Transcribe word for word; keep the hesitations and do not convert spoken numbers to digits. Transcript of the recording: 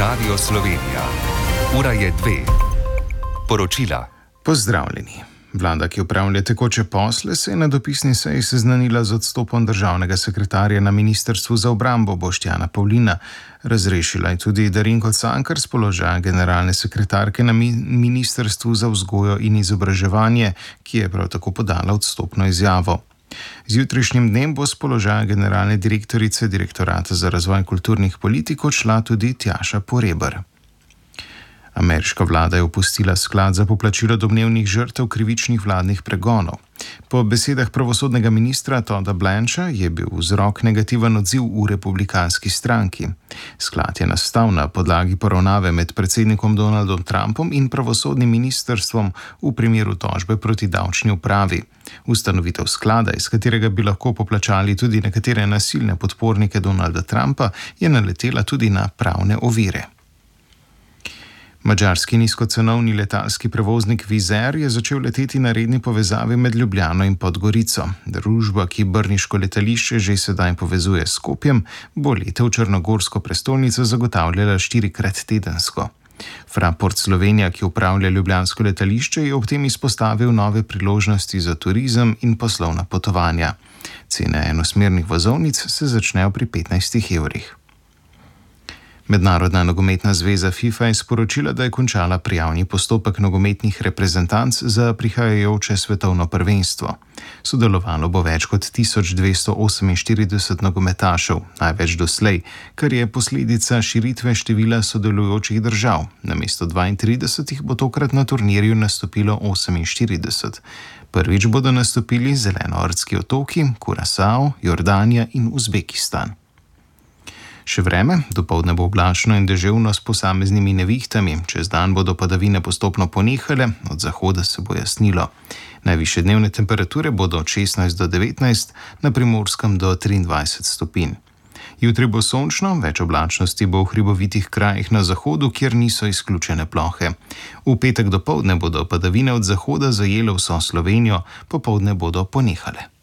Radio Slovenija. Ura je dve. Poročila. Pozdravljeni. Vlada, ki upravlja tekoče posle, se je na dopisni seji seznanila z odstopom državnega sekretarja na Ministrstvu za obrambo Boštjana Pavlina. Razrešila je tudi Darinko Cankar s položaja generalne sekretarke na Ministrstvu za vzgojo in izobraževanje, ki je prav tako podala odstopno izjavo. Z jutrišnjim dnem bo s položaja generalne direktorice Direktorata za razvoj kulturnih politik odšla tudi Tjaša Porebar. Ameriška vlada je opustila sklad za poplačilo domnevnih žrtev krivičnih vladnih pregonov. Po besedah pravosodnega ministra Todda Blancha je bil vzrok negativen odziv v republikanski stranki. Sklad je nastal na podlagi poravnave med predsednikom Donaldom Trumpom in pravosodnim ministrstvom v primeru tožbe proti davčni upravi. Ustanovitev sklada, iz katerega bi lahko poplačali tudi nekatere nasilne podpornike Donalda Trumpa, je naletela tudi na pravne ovire. Madžarski nizkocenovni letalski prevoznik Wizz Air je začel leteti na redni povezavi med Ljubljano in Podgorico. Družba, ki brniško letališče že sedaj povezuje s Skopjem, bo lete v črnogorsko prestolnico zagotavljala štirikrat tedensko. Fraport Slovenija, ki upravlja ljubljansko letališče, je ob tem izpostavil nove priložnosti za turizem in poslovna potovanja. Cene enosmernih vozovnic se začnejo pri petnajstih evrih. Mednarodna nogometna zveza FIFA je sporočila, da je končala prijavni postopek nogometnih reprezentanc za prihajajoče svetovno prvenstvo. Sodelovalo bo več kot tisoč dvesto oseminštirideset nogometašev, največ doslej, kar je posledica širitve števila sodelujočih držav. Namesto dvaintridesetih bo tokrat na turnirju nastopilo oseminštirideset. Prvič bodo nastopili Zelenoortski otoki, Kurasao, Jordanija in Uzbekistan. Še vreme, dopoldne bo oblačno in deževno s posameznimi nevihtami, čez dan bodo padavine postopno ponehale, od zahoda se bo jasnilo. Najvišje dnevne temperature bodo od šestnajst do devetnajst, na Primorskem do triindvajset stopinj. Jutri bo sončno, več oblačnosti bo v hribovitih krajih na zahodu, kjer niso izključene plohe. V petek dopoldne bodo padavine od zahoda zajele vso Slovenijo, popoldne bodo ponehale.